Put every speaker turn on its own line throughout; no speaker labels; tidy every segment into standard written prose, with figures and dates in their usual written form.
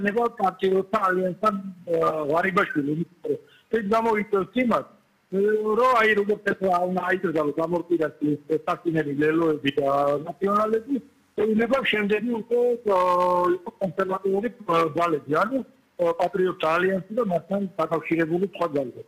ნება პატრიოტთა ალიანსთან ვარიბაშვილი ეს გამოიწვევს იმას რომ აი როგორც ახლა უნდა აიძულოს გამორკვიდას სტატინელი ლელოები და ნაციონალები შეიძლება შემდეგი უკვე იყო კონსერვატიული ძალები ანუ პატრიოტთა ალიანსი და მასთან დაკავშირებული სხვა ძალები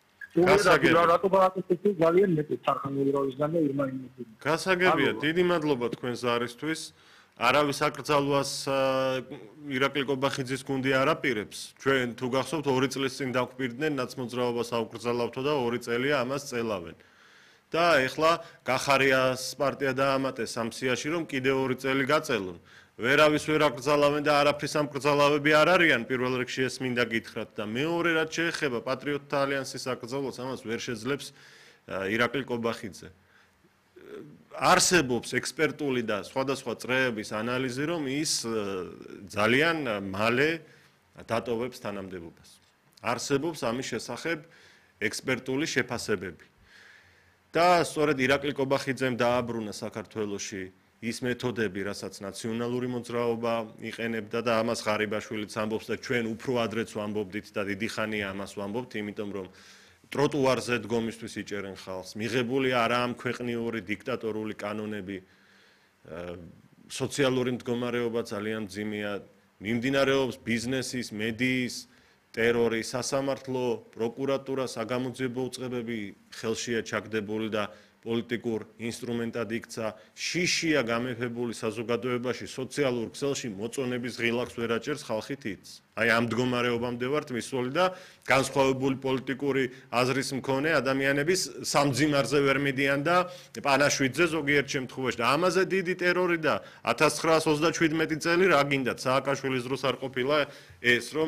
გასაგებია, დიდი მადლობა თქვენ ზარისთვის. არავის აკრძალვას ირაკლი კობახიძის გუნდი არ აპირებს. ჩვენ თუ გახსოვთ 2 წლის წინ დაგვპირდნენ ნაცმოძრაობას აუკრძალავთო და 2 წელია ამას წელავენ. და ეხლა გახარიას პარტია დაამატეს ამ სიაში რომ კიდე 2 წელი გაწელონ. ვერავის ვერ აკრძალავენ და არაფრის ამ კრძალავები არ არიან პირველ რიგში ეს მინდა გითხრათ და მეორე რაც შეეხება პატრიოტთა ალიანსის აკრძალვას ამას ვერ შეძლებს ირაკლი კობახიძე. არსებობს ექსპერტული და სხვადასხვა წრეების ანალიზი რომ ის ძალიან მალე დატოვებს თანამდებობას. არსებობს ამის შესახებ ექსპერტული შეფასებები. და სწორედ ირაკლი კობახიძემ დააბრუნა საქართველოში ის მეთოდები, რასაც ნაციონალური მოძრაობა იყენებდა და ამას ღარიბაშვილიც ამბობს და ჩვენ უფრო ადრეც ვამბობდით და დიდი ხანია ამას ვამბობთ, იმიტომ რომ ტროტუარზე დგომისთვის იჭერენ ხალხს. მიღებული არა ამ ქვეყნიური დიქტატორული კანონები, სოციალური მდგომარეობა ძალიან მძიმეა, მიმდინარეობს ბიზნესის, მედიის, ტერორი, სასამართლო, პროკურატურა, საგამოძიებო უწყებები ხელშია ჩაგდებული და პოლიტიკურ ინსტრუმენტად იქცა, შიშია გამეფებული საზოგადოებაში, სოციალურ ქსელში მოწონების ღილაკს ვერ აჭერს ხალხი თითს. აი ამ მდგომარეობამდე ვართ მისული და განსხვავებული პოლიტიკური აზრის მქონე ადამიანების სამძიმარზე ვერ მიდიან და პანაშვიდზე ზოგიერთ შემთხვევაში და ამაზე დიდი ტერორი და 1937 წელი რა გინდათ სააკაშვილის დროს არ ყოფილა ეს რომ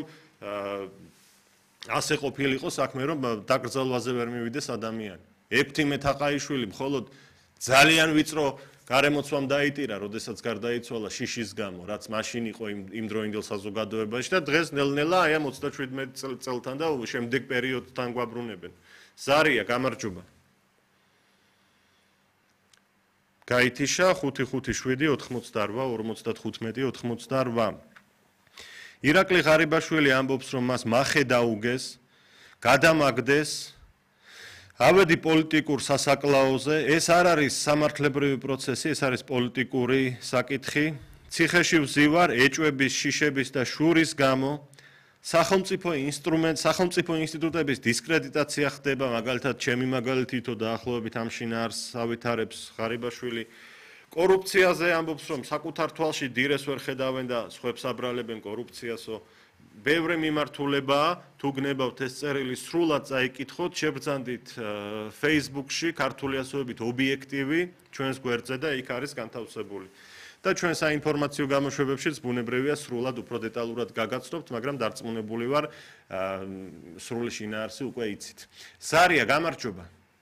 ასე ყოფილიყო საქმე რომ დაკრძალვაზე ვერ მივიდეს ადამიანი. ექვთიმე თაყაიშვილი მხოლოდ ძალიან ვიწრო გარემოცვამ დაიტირა, როდესაც გარდაიცვალა შიშის გამო, რაც მაშინ იყო იმ დროინდელ საზოგადოებაში და დღეს ნელ-ნელა აი ამ 37 წელთან და შემდეგ პერიოდთან გვაბრუნებენ. ზარია, გამარჯობა. გაითიშა 557 88 55 88. ირაკლი ღარიბაშვილი ამბობს, რომ მას მახე დაუგეს, გადამაგდეს ავედი პოლიტიკურ სასაკლაოზე, ეს არ არის სამართლებრივი პროცესი, ეს არის პოლიტიკური საკითხი. ციხეში ვზივარ ეჭვების, შიშების და შურის გამო სახელმწიფო ინსტიტუტების დისკრედიტაცია ხდება, მაგალითად, ჩემი მაგალითი თო დაახლოებით ამ შინაარსს ავითარებს ღარიბაშვილი. კორუფციაზე ამბობს, რომ საკუთარ თვალში დირეს ვერ ხედავენ და სხვებს აბრალებენ კორუფციასო. ბევრი მიმართულებაა, თუ გნებავთ ეს წერილი სრულად წაიკითხოთ, შებრძანდით Facebook-ში ქართული ასოებით ობიექტივი ჩვენს გვერდზე და იქ არის განთავსებული. და ჩვენ საინფორმაციო გამოშვებებშიც ბუნებრივია სრულად უფრო დეტალურად გაგაცნობთ, მაგრამ დარწმუნებული ვარ, სრული შინაარსი უკვე იცით. ზარია, გამარჯობა.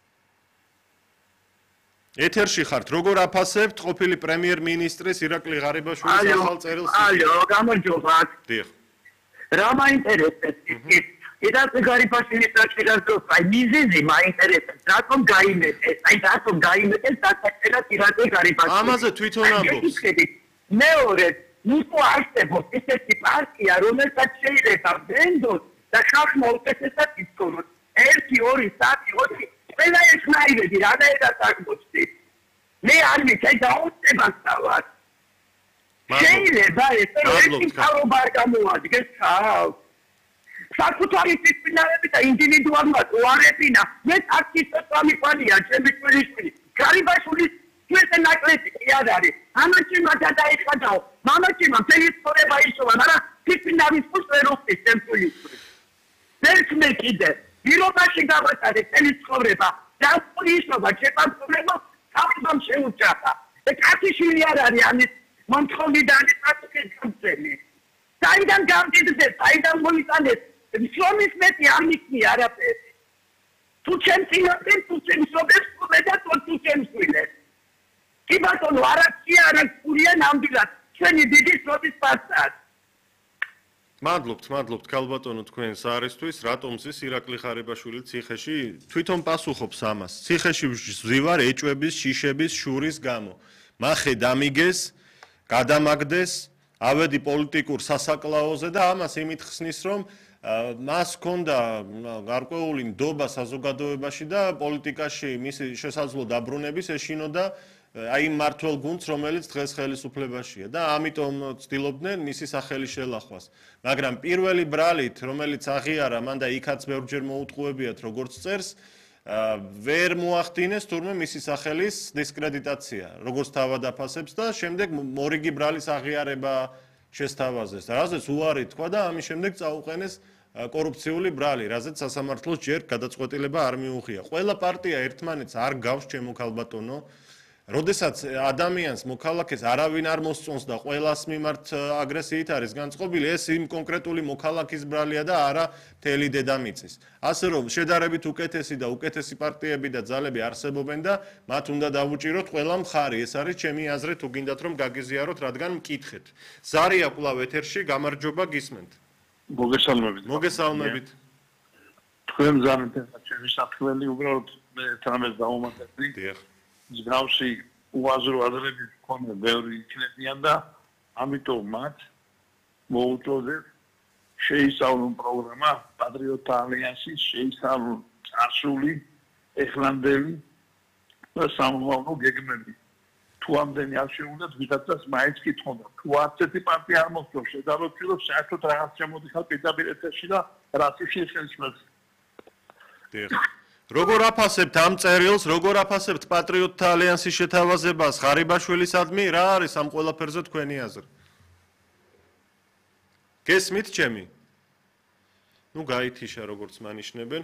ეთერში ხართ, როგორ აფასებთ ყოფილი პრემიერ-მინისტრის ირაკლი ღარიბაშვილის ახალ წერილს?
ალო, გამარჯობა.
დიახ.
რა მაინტერესებს ის? ირაკლი ღარიბაშვილის საჭიროა, აი მიზეზი მაინტერესებს, რატომ გაიმეტეს? აი რატომ გაიმეტეს საჭიროა ირაკლი ღარიბაშვილი?
ამაზე თვითონ ამბობს.
მეორე, ნუ არსებობს ესეთი პარტია, რომელსაც შეიძლება ბენდოს და ხალხმა უკეთესად იცხოვროს. 1, 2, 3, 4 ყველა ესნაირები რანაირად აღმოჩნდი. მე არ ვიცი დაუწებას თავად. შეიძლება ეს თავობა არ გამოადგეს ხალხს. საკუთარი სისწინააღმდეგე და ინდივიდუალურად უარებინა. მე ტაქტიკა სამიყვალია ჩემი თვითი. ღარიბაშვილის ჩვენზე ნაკლები არ არის. ამაში გადაიხადაო. მამაჩიმა მთელი ცხოვრება ისოვა, მაგრამ სისწინააღმდეგეს ფულს ვერ უხდის ჩემ თვითი. მე კიდე პირობაში გავატარე წელი ცხოვრება და ისობა შეფასება თავიდან შეუჭახა და კაციშვილი არ არის ამის მომთხოვნიდან პასუხის გამწველი საიდან გამდიდრდეს საიდან მოიტანეს შრომის მეტი არ მიქნია არაფერი თუ ჩემს წინასწარ თუ ჩემს სოფელს და თუ ჩემს ვილეს კი ბატონო არაქია პურია ნამდვილად ჩვენი დიდი სოფლის პასტად
მადლობთ ქალბატონო თქვენს არისთვის, რატომ ზის ირაკლი ღარიბაშვილი ციხეში თვითონ პასუხობს ამას. ციხეში ვზივარ ეჭვების, შიშების, შურის გამო. მახე დამიგეს, გადამაგდეს, ავედი პოლიტიკურ სასაკლაოზე და ამას იმით ხსნის, რომ მას ჰქონდა გარკვეული ნდობა საზოგადოებაში და პოლიტიკაში მისი შესაძლო დაბრუნების ეშინოდა აი მართლ გუნდს, რომელიც დღეს ხელისუფლებაშია და ამიტომ ცდილობდნენ მისი სახელი შელახვას. მაგრამ პირველი ბრალით, რომელიც აღიარა, მან და იქაც ბევრჯერ მოუტყუებიათ, როგორც წერს, ვერ მოახდინეს თურმე მისი სახელის დისკრედიტაცია, როგორც თავად აფასებს და შემდეგ მორიგი ბრალის აღიარება შესთავაზეს. რაზეც უარი თქვა და ამის შემდეგ წაუყენეს კორუფციული ბრალი, რაზეც სასამართლოს ჯერ გადაწყვეტილება არ მიუღია. ყველა პარტია ერთმანეთს არ გავს, ჩემო ქალბატონო. როდესაც ადამიანს მოქალაქეს არავინ არ მოსწონს და ყველას მიმართ აგრესიით არის განწყობილი, ეს იმ კონკრეტული მოქალაქის ბრალია და არა მთელი დედამიწის. ასე რომ შედარებით უკეთესი და უკეთესი პარტიები და ძალები არსებობენ და მათ უნდა დავუჭიროთ ყველა მხარი. ეს არის ჩემი აზრი, თუ გინდათ რომ გაგიზიაროთ, რადგან მკითხეთ. ზარია კვლავ ეთერში, გამარჯობა, გისმენთ.
მოგესალმებით.
მოგესალმებით.
თქვენ ზანეთ ჩემი საფრთხელი უბრალოდ მე თამეს დაუმატებდი.
დიახ.
მსგავსი უაზრო აზრები მქონე ბევრი იქნებიან და ამიტომ მათ მოუწოდეთ შეისწავლონ პროგრამა პატრიოტთა ალიანსის, შეისწავლონ წარსული, ეხლანდელი და სამომავლო გეგმები. თუ ამდენი არ შეუძლიათ, ვიდაცაც მაინც კითხონ და თუ ასეთი პარტია არ მოსწონს, შედარებით საერთოდ რაღაც შემოდიხარ პირდაპირ ეთერში და რაც შეიძლება.
დიახ. როგორ აფასებთ ამ წერილს, როგორ აფასებთ პატრიოტთა ალიანსის შეთავაზებას ღარიბაშვილისადმი, რა არის ამ ყველაფერზე თქვენი აზრი? გესმით ჩემი? ნუ გაითიშა როგორც მანიშნებენ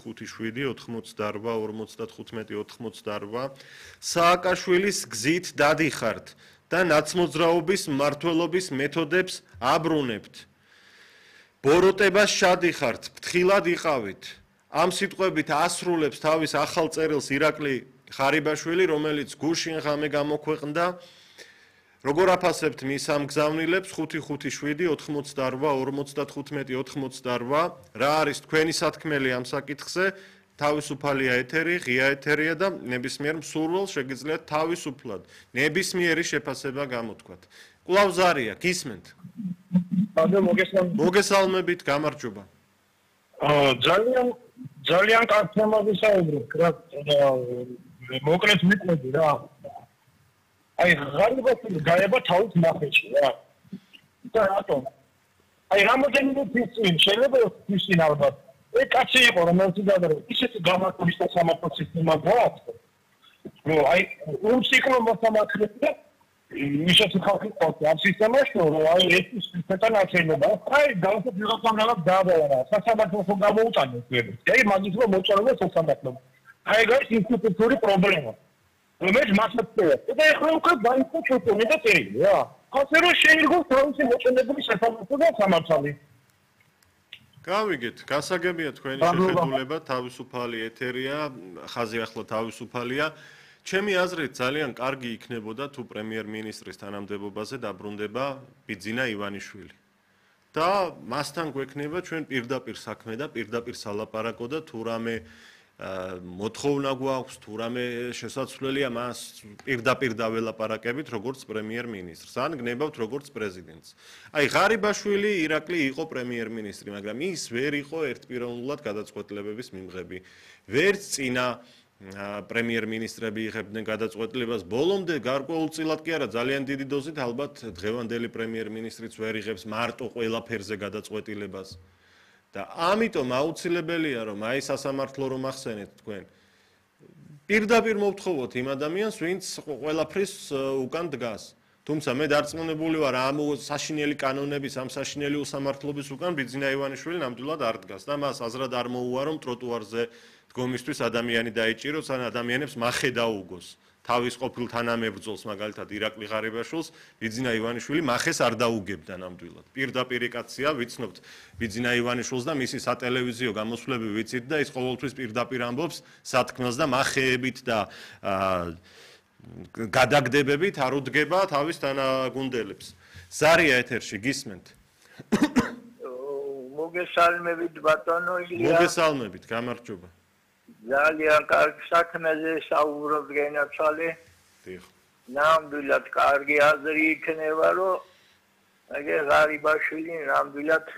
557-88-55-88 სააკაშვილის გზით დადიხართ და ნაცმოძრაობის მმართველობის მეთოდებს აბრუნებთ. ბოროტებას შადიხართ, ფრთხილად იყავით. ამ სიტყვებით ასრულებს თავის ახალ წერილს ირაკლი ღარიბაშვილი, რომელიც გუშინ ღამე გამოქვეყნდა. როგორ აფასებთ მის ამ გზავნილებს 557-88-55-88 რა არის თქვენი სათქმელი ამ საკითხზე? თავისუფალია ეთერი, ღია ეთერია და ნებისმიერ მსურველს შეგიძლიათ თავისუფლად ნებისმიერი შეფასება გამოთქვათ. კვლავ ზარია, გისმენთ? მოგესალმებით, გამარჯობა.
ძალიან კარგი თემები საუბრობთ, რა მოკლედ მიტყოდი რა. აი ღარიბაშვილი გაება თავის ნახეთში რა. და რატომ? აი რამოდენიმე წელი შეიძლება ისინი ალბათ. ეს კაცი იყო რომელიც გადარო. ისეთი გამართობის და სამართლის სისტემა გვაქვს. რომ აი უმსიკლო მოსამართლეები და ისეთი ხალხი ყავს ამ სისტემაში, რომ აი ეს სისტემაა. აი გავხსენე ვიღაცამ რაღაც დააბალა. სასამართლოს გამოუტანეს ეს. აი მაგის რომ მოწონება სასამართლოს. აი ეს ინსტიტუციური პრობლემა. რომელიც მასწავლებს. და ეხლა უკვე დაიწყო და წერილი რა. ასე რომ შეიძლება თავისი მოწონებული სასამართლო და სამართალი.
გავიგეთ, გასაგებია თქვენი შეხედულება, თავისუფალი ეთერია, ხაზი ახლა თავისუფალია. ჩემი აზრით ძალიან კარგი იქნებოდა თუ პრემიერ-მინისტრის თანამდებობაზე დაბრუნდება ბიძინა ივანიშვილი. და მასთან გვექნება ჩვენ პირდაპირ საქმე და პირდაპირ სალაპარაკო და თუ რამე მოთხოვნა გვაქვს, თუ რამე შესაძლებელია მას პირდაპირ დაველაპარაკებით როგორც პრემიერ-მინისტრს, ან გნებავთ როგორც პრეზიდენტს. აი ღარიბაშვილი ირაკლი იყო პრემიერ-მინისტრი, მაგრამ ის ვერ იყო ერთპიროვნულად გადაწყვეტილებების მიმღები. ვერც წინა პრემიერ-მინისტრები იღებდნენ გადაწყვეტილებას, ბოლომდე გარკვეულწილად კი არა, ძალიან დიდი დოზით ალბათ დღევანდელი პრემიერ-მინისტრიც ვერ იღებს მარტო ყველაფერზე გადაწყვეტილებას. და ამიტომ აუცილებელია რომ აი სასამართლო რომ ახსენეთ თქვენ პირდაპირ მოვთხოვოთ იმ ადამიანს ვინც ყველაფრის უკან დგას თუმცა მე დარწმუნებული ვარ ამ საშინელი კანონების ამ საშინელი უსამართლობის უკან ბიძინა ივანიშვილი ნამდვილად არ დგას და მას აზრად არ მოუვარო ტროტუარზე დგომისთვის ადამიანი დაიჭიროს ან ადამიანებს მახე დაუგოს თავის ყოფილ თანამებრძოლს მაგალითად ირაკლი ღარიბაშვილს ბიძინა ივანიშვილი მახეს არ დაუგებდა ნამდვილად. პირდაპირ კაცია ვიცნობთ ბიძინა ივანიშვილს და მისი სატელევიზიო გამოსვლები ვიცით და ის ყოველთვის პირდაპირ ამბობს სათქმელს და მახეებით და გადაგდებებით არ უდგება თავის თანაგუნდელებს. ზარია ეთერში გისმენთ?
მოგესალმებით ბატონო ილია.
მოგესალმებით, გამარჯობა.
ძალიან კარგი საქმეზე საუბრობ გენაცვალე.
დიახ.
ნამდვილად კარგი აზრი იქნება, რომ აგერ ღარიბაშვილი ნამდვილად